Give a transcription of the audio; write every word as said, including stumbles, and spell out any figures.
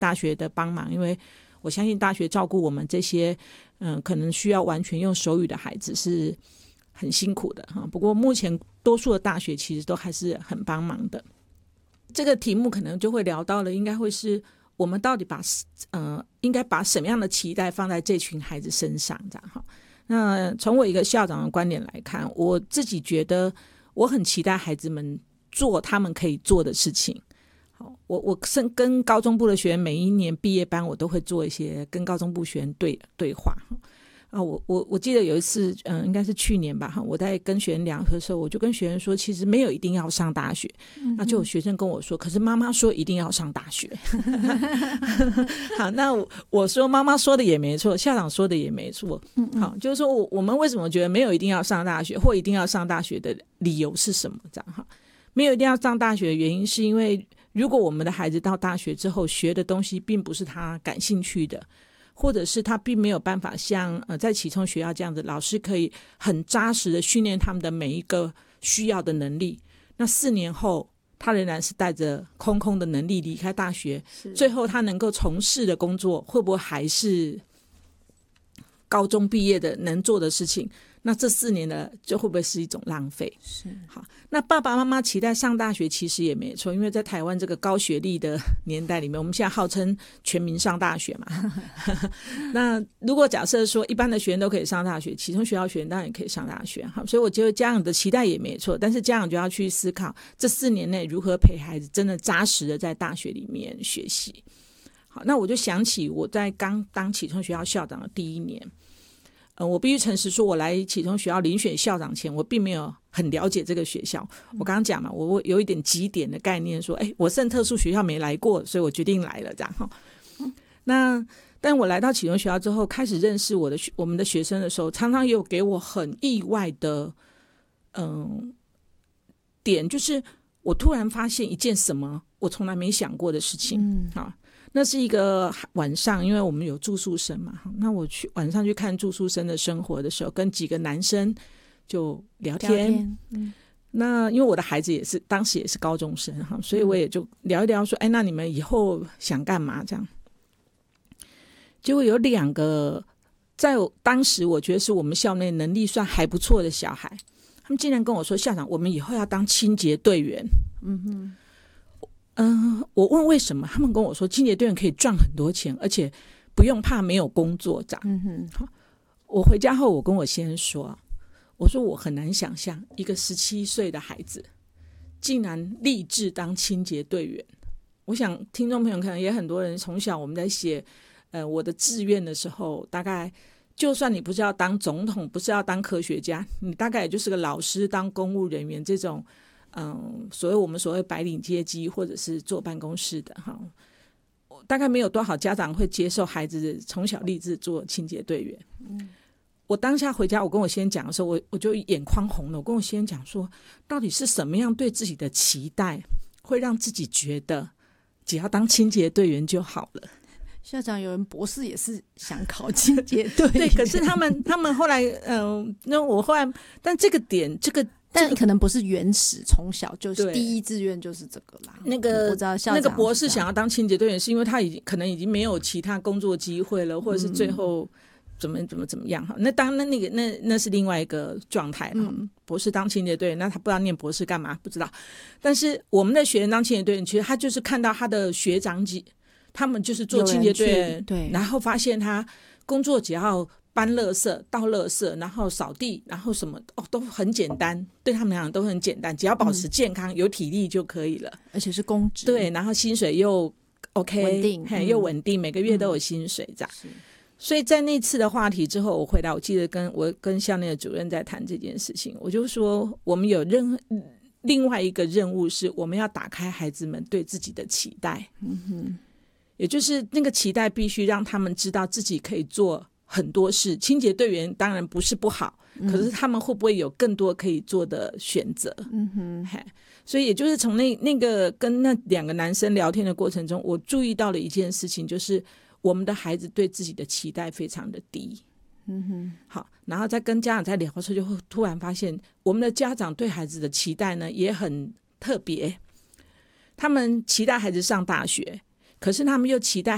大学的帮忙，因为我相信大学照顾我们这些嗯、呃，可能需要完全用手语的孩子是很辛苦的哈。不过目前多数的大学其实都还是很帮忙的。这个题目可能就会聊到了，应该会是我们到底把呃应该把什么样的期待放在这群孩子身上，这样哈。那从我一个校长的观点来看，我自己觉得我很期待孩子们做他们可以做的事情。好，我我跟高中部的学员每一年毕业班，我都会做一些跟高中部学员对对话。啊，我我我记得有一次，嗯，应该是去年吧，哈，我在跟学员聊的时候，我就跟学员说，其实没有一定要上大学。嗯、那就有学生跟我说，可是妈妈说一定要上大学。好，那 我, 我说妈妈说的也没错，校长说的也没错。好，就是说我我们为什么觉得没有一定要上大学，或一定要上大学的理由是什么？这样哈，没有一定要上大学的原因，是因为如果我们的孩子到大学之后学的东西并不是他感兴趣的。或者是他并没有办法像呃在启聪学校这样子，老师可以很扎实的训练他们的每一个需要的能力。那四年后，他仍然是带着空空的能力离开大学，最后他能够从事的工作，会不会还是高中毕业的能做的事情？那这四年的就会不会是一种浪费？ 是。 好，那爸爸妈妈期待上大学其实也没错，因为在台湾这个高学历的年代里面，我们现在号称全民上大学嘛。那如果假设说一般的学员都可以上大学，启聪学校学员当然也可以上大学。好，所以我觉得家长的期待也没错，但是家长就要去思考这四年内如何陪孩子真的扎实的在大学里面学习。好，那我就想起我在刚当启聪学校校长的第一年。呃，我必须诚实说，我来启聪学校遴选校长前，我并没有很了解这个学校。我刚刚讲嘛，我有一点几点的概念，说，哎，我甚特殊学校没来过，所以我决定来了，这样哈。那但我来到启聪学校之后，开始认识我的我们的学生的时候，常常有给我很意外的，嗯，点，就是我突然发现一件什么我从来没想过的事情，嗯，好。那是一个晚上，因为我们有住宿生嘛，那我去晚上去看住宿生的生活的时候，跟几个男生就聊天, 聊天、嗯、那因为我的孩子也是当时也是高中生，所以我也就聊一聊说，哎，那你们以后想干嘛这样。结果有两个在当时我觉得是我们校内能力算还不错的小孩，他们竟然跟我说，校长，我们以后要当清洁队员。嗯哼，嗯、呃，我问为什么，他们跟我说清洁队员可以赚很多钱，而且不用怕没有工作这样。嗯哼，好，我回家后我跟我先生说，我说我很难想象一个十七岁的孩子竟然立志当清洁队员。我想听众朋友可能也很多人从小我们在写呃我的志愿的时候，大概就算你不是要当总统，不是要当科学家，你大概也就是个老师，当公务人员这种嗯，所谓我们所谓白领阶级或者是坐办公室的哈，大概没有多少家长会接受孩子从小立志做清洁队员。嗯，我当下回家，我跟我先生讲的时候，我我就眼眶红了。我跟我先生讲说，到底是什么样对自己的期待，会让自己觉得只要当清洁队员就好了？ 校长，有人博士也是想考清洁队员， 对，可是他们他们后来，嗯、呃，那我后来，但这个点，这个。 但可能不是原始，从小就是第一志愿就是这个啦。 那个我知道校长那个博士想要当清洁队员，是因为他已经可能已经没有其他工作机会了，或者是最后怎么怎么怎么样哈。那当然那个那那是另外一个状态。嗯，博士当清洁队员，那他不知道念博士干嘛，不知道。但是我们的学员当清洁队员，其实他就是看到他的学长姐，他们就是做清洁队员，对，然后发现他工作只要搬垃圾、倒垃圾，然后扫地，然后什么哦都很简单，对他们来讲都很简单，只要保持健康、嗯、有体力就可以了， 而且是公职， 对，然后薪水又 OK 稳定， 嘿、嗯、又稳定，每个月都有薪水这样。嗯、所以在那次的话题之后，我回来，我记得跟我跟校内的主任在谈这件事情，我就说我们有任另外一个任务是，我们要打开孩子们对自己的期待，嗯哼，也就是那个期待必须让他们知道自己可以做很多事。清洁队员当然不是不好、嗯、可是他们会不会有更多可以做的选择。嗯哼，所以也就是从那那个跟那两个男生聊天的过程中，我注意到了一件事情，就是我们的孩子对自己的期待非常的低。嗯哼，好，然后再跟家长在聊的时候，就会突然发现我们的家长对孩子的期待呢也很特别，他们期待孩子上大学，可是他们又期待